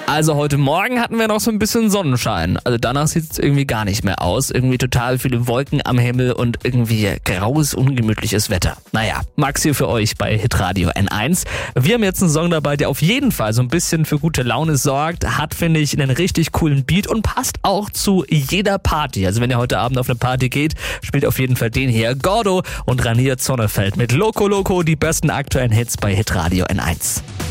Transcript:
Also heute Morgen hatten wir noch so ein bisschen Sonnenschein. Also danach sieht es irgendwie gar nicht mehr aus. Irgendwie total viele Wolken am Himmel und irgendwie graues, ungemütliches Wetter. Naja, Max hier für euch bei Hitradio N1. Wir haben jetzt einen Song dabei, der auf jeden Fall so ein bisschen für gute Laune sorgt. Hat, finde ich, einen richtig coolen Beat und passt auch zu jeder Party. Also wenn ihr heute Abend auf eine Party geht, spielt auf jeden Fall den hier. Gordo und Ranier Zonnefeld mit Loco Loco, die besten aktuellen Hits bei Hitradio N1.